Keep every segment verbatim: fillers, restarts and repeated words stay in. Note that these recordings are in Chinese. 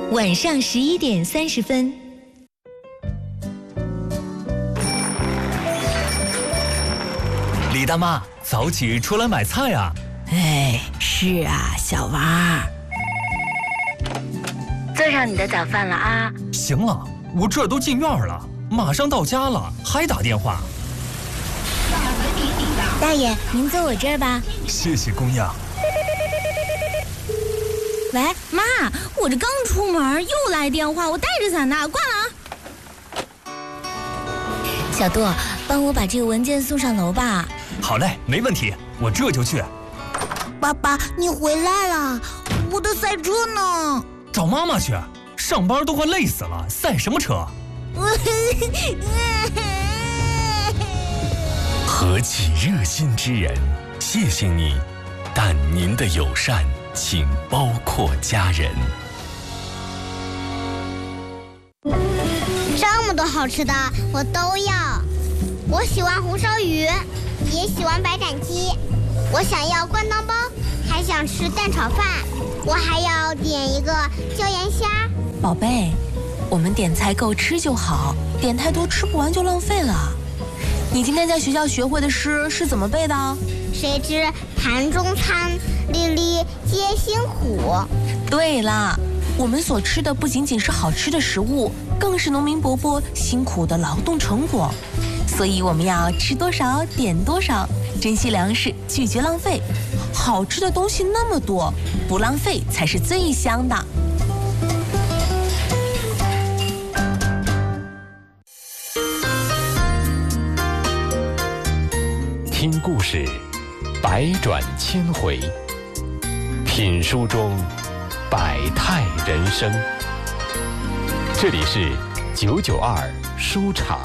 晚上十一点三十分。 李大妈，早起出来买菜啊！ 哎，是啊，小娃。 做上你的早饭了啊！ 行了，我这都进院了，马上到家了，还打电话。 大爷，您坐我这儿吧。 谢谢姑娘。 喂，妈，我这刚出门又来电话，我带着伞呢，挂了啊。小杜，帮我把这个文件送上楼吧。 好嘞，没问题，我这就去。 爸爸，你回来了，我的赛车呢？ 找妈妈去，上班都快累死了，赛什么车？ 何其热心之人，谢谢你，但您的友善请包括家人。 这么多好吃的我都要，我喜欢红烧鱼，也喜欢白斩鸡，我想要灌汤包，还想吃蛋炒饭，我还要点一个椒盐虾。 宝贝，我们点菜够吃就好，点太多吃不完就浪费了。你今天在学校学会的诗是怎么背的？ 谁知盘中餐，粒粒皆辛苦。 对了，我们所吃的不仅仅是好吃的食物，更是农民伯伯辛苦的劳动成果。所以我们要吃多少点多少，珍惜粮食，拒绝浪费。好吃的东西那么多，不浪费才是最香的。 听故事，百转千回；品书中，百态人生。这里是九九二书场。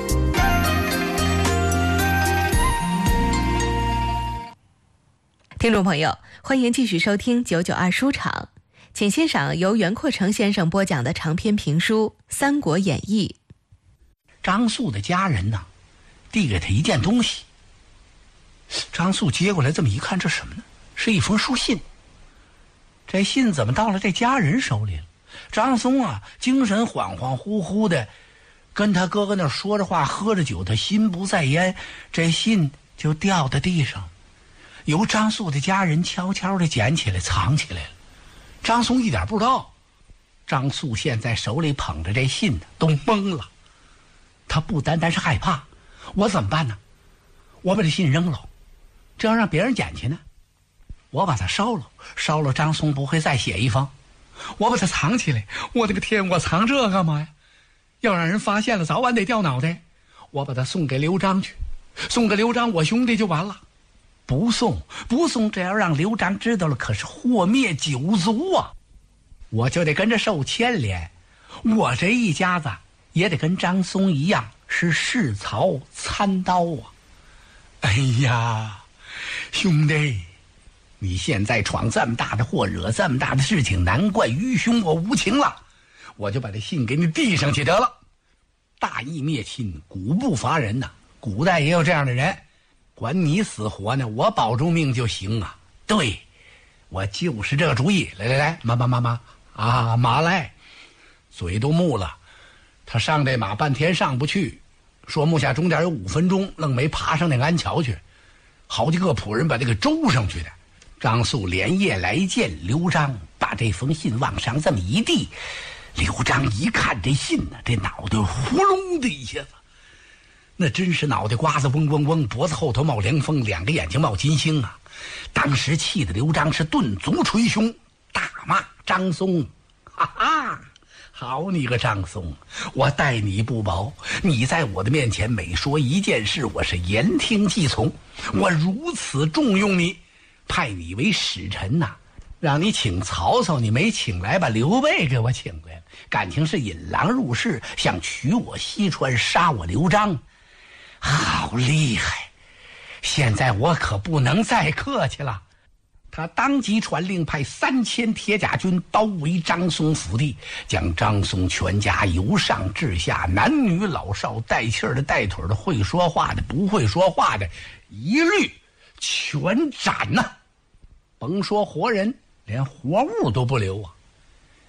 听众朋友，欢迎继续收听九九二书场，请欣赏由袁阔成先生播讲的长篇评书《三国演义》。 张素的家人呢，递给他一件东西。张素接过来，这么一看，这什么呢？是一封书信。这信怎么到了这家人手里了？张松啊，精神恍恍惚惚的，跟他哥哥那说着话，喝着酒，他心不在焉，这信就掉在地上，由张素的家人悄悄的捡起来，藏起来了。张松一点不知道，张素现在手里捧着这信呢，都懵了。他不单单是害怕，我怎么办呢？我把这信扔了，这要让别人捡去呢？我把它烧了，烧了张松不会再写一封。我把它藏起来，我的个天，我藏这干嘛呀？要让人发现了，早晚得掉脑袋。我把它送给刘璋去，送给刘璋我兄弟就完了。不送不送，这要让刘璋知道了，可是祸灭九族啊！我就得跟着受牵连，我这一家子也得跟张松一样是世曹参刀啊！哎呀，兄弟，你现在闯这么大的祸，惹这么大的事情，难怪愚兄我无情了。我就把这信给你递上去得了。大义灭亲，古不乏人呐、啊，古代也有这样的人，管你死活呢，我保住命就行啊。对，我就是这个主意。来来来，妈妈妈妈啊，马来，嘴都木了。他上这马半天上不去，说木下中间有五分钟，愣没爬上那安桥去。好几个仆人把这个周上去的。张素连夜来见刘璋，把这封信往上这么一递。刘璋一看这信呢，这脑袋呼隆的一下子，那真是脑袋瓜子嗡嗡嗡，脖子后头冒凉风，两个眼睛冒金星啊！当时气得刘璋是顿足捶胸，大骂张松：“哈哈！好你个张松，我待你不薄，你在我的面前每说一件事，我是言听计从。我如此重用你，派你为使臣呐、啊，让你请曹操，你没请来，把刘备给我请来了，感情是引狼入室，想取我西川，杀我刘璋，好厉害！现在我可不能再客气了。”他当即传令，派三千铁甲军包围张松府邸，将张松全家由上至下，男女老少，带气儿的带腿的，会说话的不会说话的，一律全斩呐、啊！甭说活人，连活物都不留啊！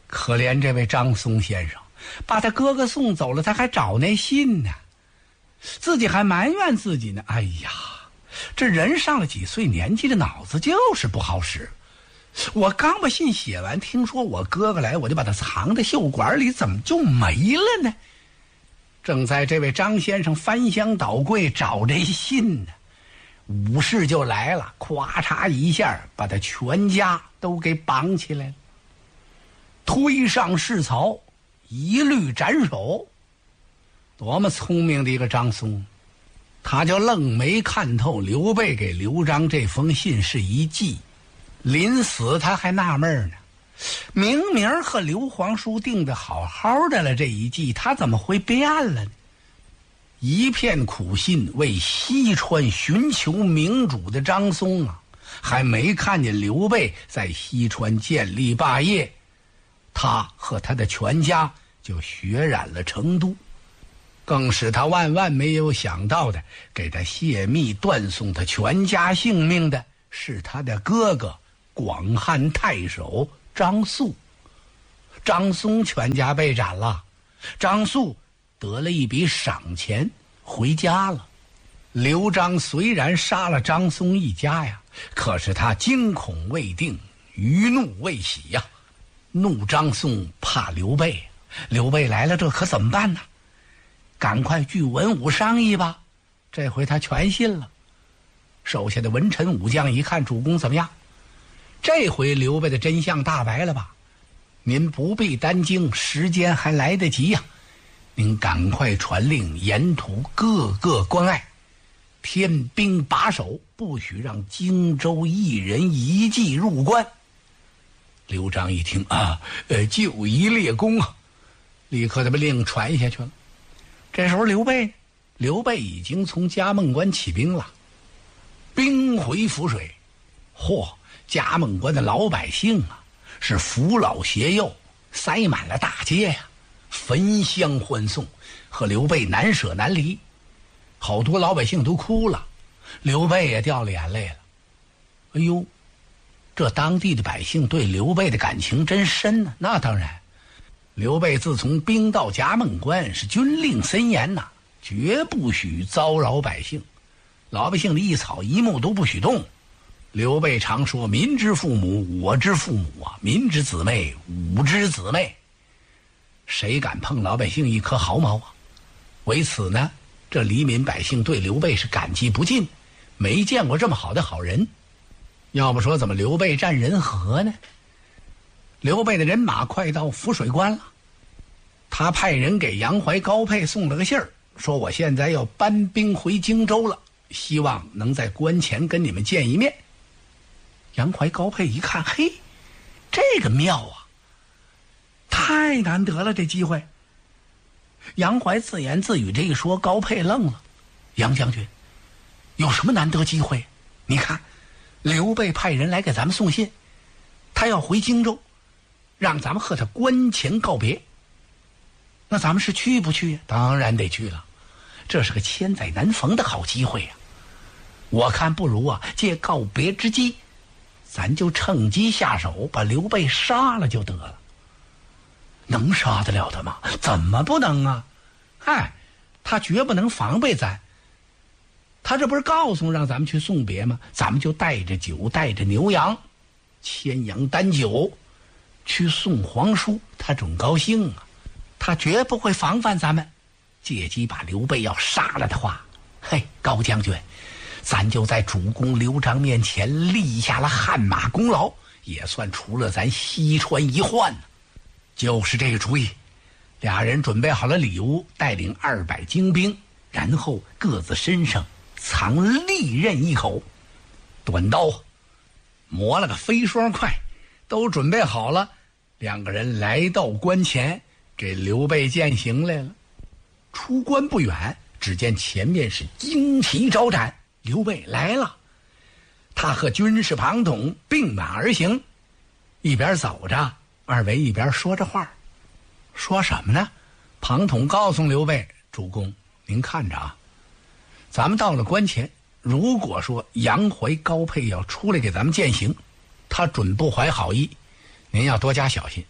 可怜这位张松先生，把他哥哥送走了，他还找那信呢，自己还埋怨自己呢。哎呀，这人上了几岁年纪的脑子就是不好使。我刚把信写完，听说我哥哥来，我就把他藏在袖管里，怎么就没了呢？正在这位张先生翻箱倒柜找这信呢，武士就来了，咵嚓一下把他全家都给绑起来了，推上市曹，一律斩首。多么聪明的一个张松，他就愣没看透刘备给刘璋这封信是一计。临死他还纳闷呢，明明和刘皇叔定得好好的了，这一计他怎么会变了呢？一片苦心为西川寻求明主的张松啊，还没看见刘备在西川建立霸业，他和他的全家就血染了成都。更使他万万没有想到的，给他泄密断送他全家性命的是他的哥哥广汉太守张肃。张松全家被斩了，张肃得了一笔赏钱回家了。刘璋虽然杀了张松一家呀，可是他惊恐未定，余怒未洗呀。怒张松，怕刘备，刘备来了，这可怎么办呢？赶快聚文武商议吧。这回他全信了。手下的文臣武将一看，主公怎么样？这回刘备的真相大白了吧？您不必担惊，时间还来得及呀、啊！您赶快传令，沿途各个关隘，天兵把守，不许让荆州一人一骑入关。刘璋一听啊，呃，就一列功啊，立刻就把令传下去了。这时候刘备，刘备已经从嘉梦关起兵了，兵回涪水。嚯，嘉梦关的老百姓啊，是扶老携幼，塞满了大街呀、啊，焚香欢送，和刘备难舍难离。好多老百姓都哭了，刘备也掉了眼泪了。哎呦，这当地的百姓对刘备的感情真深呢、啊。那当然，刘备自从兵到嘉梦关，是军令森严呐、啊，绝不许骚扰百姓，老百姓的一草一木都不许动。刘备常说：“民之父母，我之父母啊；民之姊妹，吾之姊妹。”谁敢碰老百姓一颗毫毛啊？为此呢，这黎民百姓对刘备是感激不尽，没见过这么好的好人。要不说怎么刘备占人和呢？刘备的人马快到涪水关了，他派人给杨怀、高沛送了个信儿，说我现在要搬兵回荆州了，希望能在关前跟你们见一面。杨怀、高沛一看，嘿，这个妙啊，太难得了这机会。杨怀自言自语这一说，高沛愣了。杨将军，有什么难得机会？你看，刘备派人来给咱们送信，他要回荆州，让咱们和他关前告别。那咱们是去不去？当然得去了，这是个千载难逢的好机会呀、啊。我看不如啊，借告别之机，咱就趁机下手，把刘备杀了就得了。能杀得了他吗？怎么不能啊？嗨，他绝不能防备咱。他这不是告诉让咱们去送别吗？咱们就带着酒，带着牛羊，千羊单酒去送皇叔，他准高兴啊。他绝不会防范咱们。借机把刘备要杀了的话，嘿，高将军，咱就在主公刘璋面前立下了汗马功劳，也算除了咱西川一患呢。就是这个主意。俩人准备好了礼物，带领二百精兵，然后各自身上藏利刃一口，短刀，磨了个飞霜快，都准备好了。两个人来到关前，给刘备饯行来了。出关不远，只见前面是旌旗招展，刘备来了。他和军士庞统并马而行，一边走着，二位一边说着话。说什么呢？庞统告诉刘备，主公您看着啊，咱们到了关前，如果说杨怀、高沛要出来给咱们饯行，他准不怀好意，您要多加小心。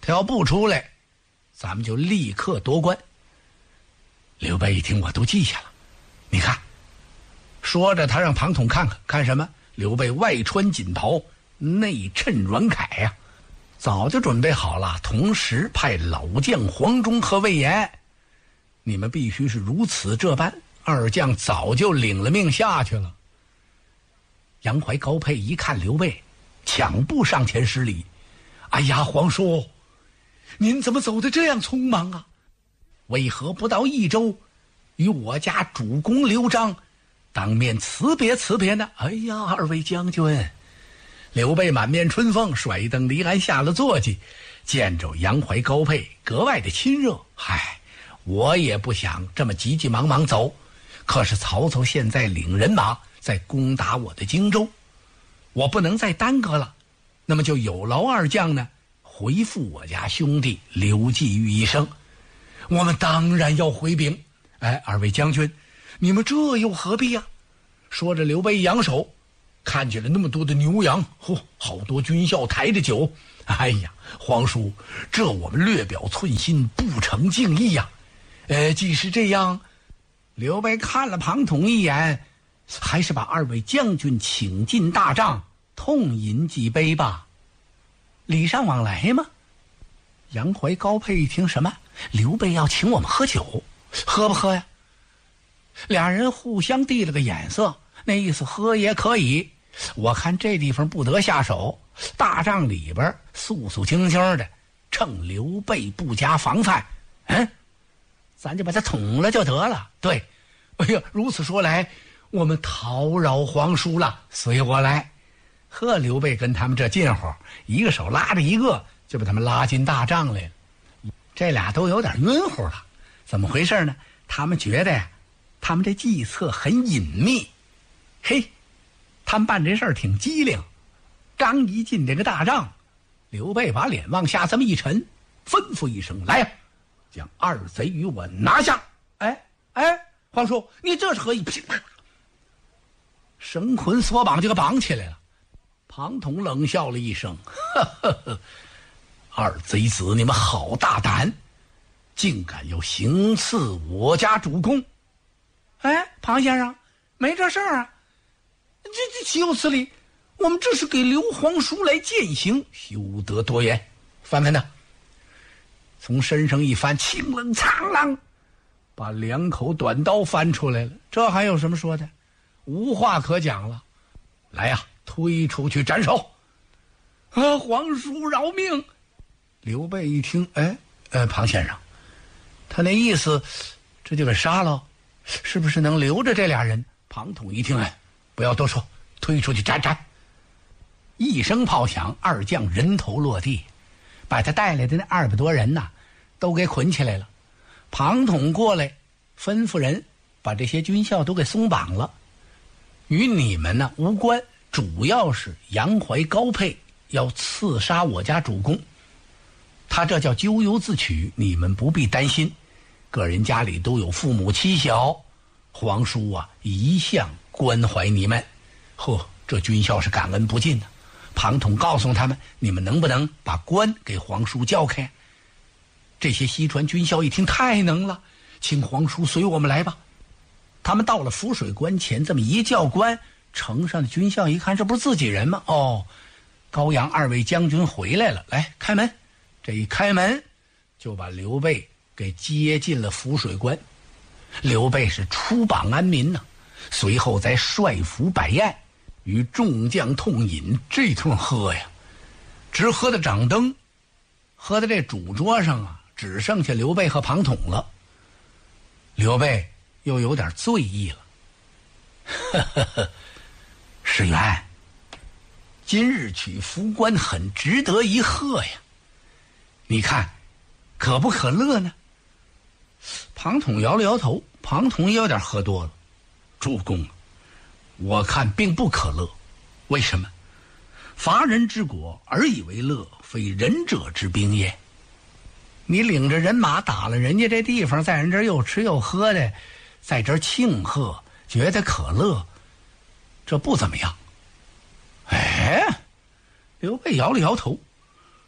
他要不出来，咱们就立刻夺关。刘备一听，我都记下了。你看，说着他让庞统看看看什么？刘备外穿锦袍，内衬软铠呀、啊，早就准备好了。同时派老将黄忠和魏延，你们必须是如此这般。二将早就领了命下去了。杨怀、高沛一看刘备，抢步上前施礼：“哎呀，皇叔，您怎么走得这样匆忙啊？为何不到益州，与我家主公刘璋当面辞别辞别呢？”“哎呀，二位将军！”刘备满面春风，甩蹬离鞍下了坐骑，见着杨怀、高沛格外的亲热。嗨，我也不想这么急急忙忙走，可是曹操现在领人马在攻打我的荆州，我不能再耽搁了。那么就有劳二将呢，回复我家兄弟刘季玉一声，我们当然要回禀。哎，二位将军，你们这又何必啊？说着，刘备扬手，看见了那么多的牛羊，嚯、哦，好多军校抬着酒。哎呀，皇叔，这我们略表寸心，不成敬意呀、啊。呃，既是这样，刘备看了庞统一眼，还是把二位将军请进大帐，痛饮几杯吧。礼尚往来吗？杨怀、高沛一听，什么？刘备要请我们喝酒，喝不喝呀？俩人互相递了个眼色，那意思喝也可以。我看这地方不得下手，大帐里边肃肃清清的，趁刘备不加防范，嗯，咱就把他捅了就得了。对，哎呀，如此说来，我们讨扰皇叔了，随我来。呵，刘备跟他们这劲乎，一个手拉着一个，就把他们拉进大帐来了。这俩都有点晕乎了，怎么回事呢？他们觉得呀，他们这计策很隐秘。嘿，他们办这事儿挺机灵。刚一进这个大帐，刘备把脸往下这么一沉，吩咐一声：“来呀，将二贼与我拿下！”哎哎，皇叔，你这是何意？绳捆索绑就给绑起来了。庞统冷笑了一声：“呵呵呵，二贼子，你们好大胆，竟敢要行刺我家主公！”哎，庞先生，没这事儿啊，这这岂有此理？我们这是给刘皇叔来践行，休得多言。翻翻他，从身上一翻，清冷苍啷，把两口短刀翻出来了。这还有什么说的？无话可讲了。来呀、啊，推出去斩首！啊，皇叔饶命！刘备一听，哎，呃，庞先生，他那意思，这就给杀了，是不是能留着这俩人？庞统一听，哎，不要多说，推出去斩斩！一声炮响，二将人头落地，把他带来的那二百多人呐，都给捆起来了。庞统过来，吩咐人把这些军校都给松绑了，与你们呢无关，主要是杨怀、高沛要刺杀我家主公，他这叫咎由自取，你们不必担心。个人家里都有父母妻小，皇叔啊一向关怀你们。呵，这军校是感恩不尽的。庞统告诉他们，你们能不能把官给皇叔交开？这些西川军校一听，太能了，请皇叔随我们来吧。他们到了浮水关前，这么一叫官，城上的军校一看，这不是自己人吗？哦，高阳二位将军回来了，来开门。这一开门，就把刘备给接进了浮水关。刘备是出榜安民呐、啊，随后再率府摆宴，与众将痛饮，这通喝呀，直喝到掌灯，喝到这主桌上啊，只剩下刘备和庞统了。刘备又有点醉意了，呵呵呵，史元，今日取福关很值得一喝呀，你看可不可乐呢？庞统摇了摇头，庞统也有点喝多了。主公，我看并不可乐。为什么？伐人之国而以为乐，非仁者之兵也。你领着人马打了人家这地方，在人这儿又吃又喝的，在这儿庆贺，觉得可乐，这不怎么样。哎，刘备摇了摇头，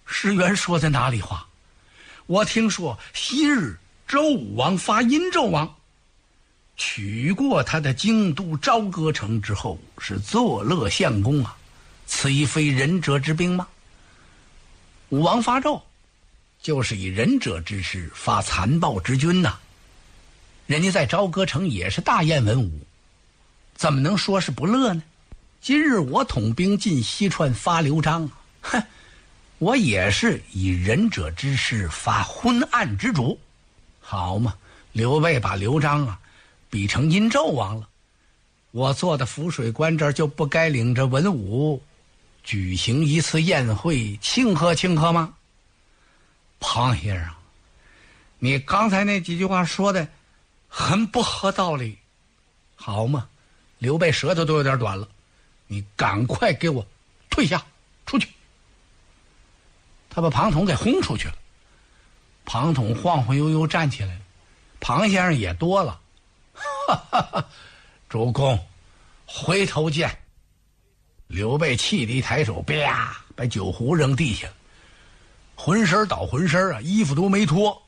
石原说的哪里话？我听说昔日周武王伐殷纣王，取过他的京都朝歌城之后，是作乐相公啊，此亦非仁者之兵吗？武王伐纣，就是以仁者之师伐残暴之君呐、啊。人家在朝歌城也是大宴文武，怎么能说是不乐呢？今日我统兵进西川伐刘璋，哼，我也是以仁者之师伐昏暗之主，好嘛！刘备把刘璋啊比成殷纣王了，我做的浮水关这儿就不该领着文武举行一次宴会庆贺庆贺吗？庞先生，你刚才那几句话说的很不合道理，好嘛！刘备舌头都有点短了，你赶快给我退下出去。他把庞统给轰出去了。庞统晃晃悠悠站起来了，庞先生也多了，哈哈哈！主公，回头见。刘备气得一抬手，啪，把酒壶扔地下了，浑身倒浑身啊，衣服都没脱，